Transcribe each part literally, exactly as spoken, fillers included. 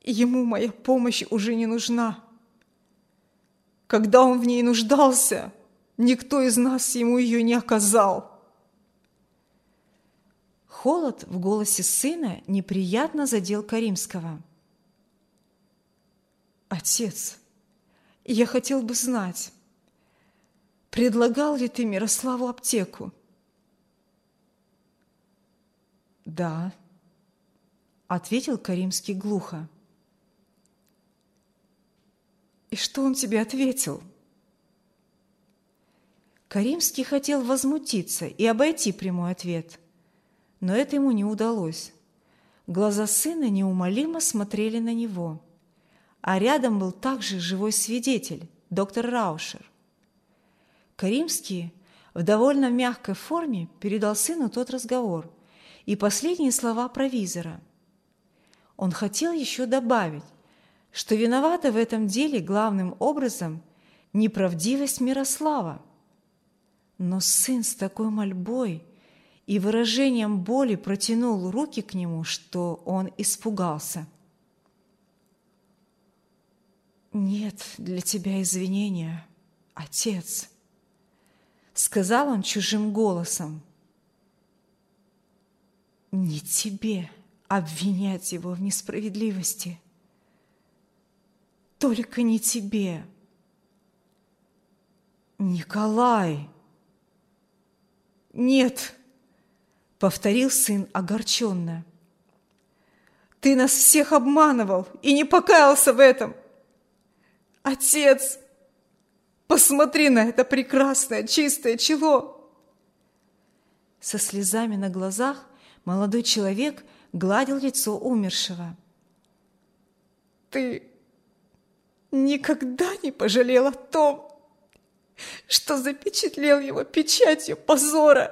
ему моя помощь уже не нужна. Когда он в ней нуждался, никто из нас ему ее не оказал». Холод в голосе сына неприятно задел Каримского. «Отец, я хотел бы знать, предлагал ли ты Мирославу аптеку?» «Да», — ответил Каримский глухо. «И что он тебе ответил?» Каримский хотел возмутиться и обойти прямой ответ, но это ему не удалось. Глаза сына неумолимо смотрели на него, а рядом был также живой свидетель, доктор Раушер. Каримский в довольно мягкой форме передал сыну тот разговор и последние слова провизора. Он хотел еще добавить, что виновата в этом деле главным образом неправдивость Мирослава. Но сын с такой мольбой и выражением боли протянул руки к нему, что он испугался. «Нет для тебя извинения, отец», — сказал он чужим голосом. «Не тебе обвинять его в несправедливости. Только не тебе». «Николай!» «Нет», — повторил сын огорченно. «Ты нас всех обманывал и не покаялся в этом. Отец, посмотри на это прекрасное чистое чело». Со слезами на глазах молодой человек гладил лицо умершего. «Ты никогда не пожалел о том, что запечатлел его печатью позора.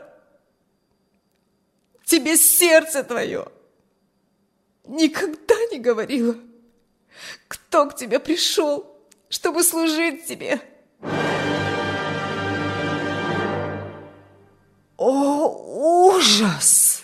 Тебе сердце твое никогда не говорило, кто к тебе пришел, чтобы служить тебе». «О, ужас!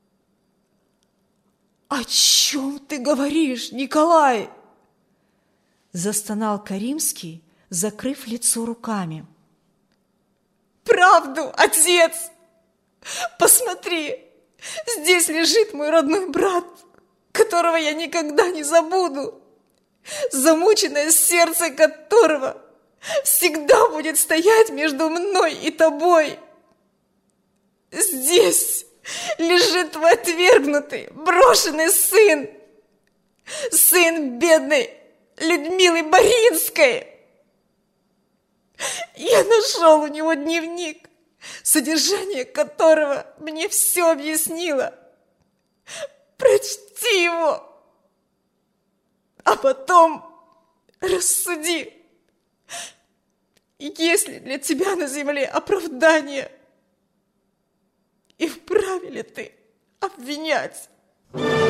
О чем ты говоришь, Николай?» Застонал Каримский, закрыв лицо руками. «Правду, отец! Посмотри, здесь лежит мой родной брат, которого я никогда не забуду, замученное сердце которого всегда будет стоять между мной и тобой. Здесь лежит твой отвергнутый, брошенный сын, сын бедной Людмилы Боринской. Я нашел у него дневник, содержание которого мне все объяснило. Прочти его, а потом рассуди, есть ли для тебя на земле оправдание, и вправе ли ты обвинять?»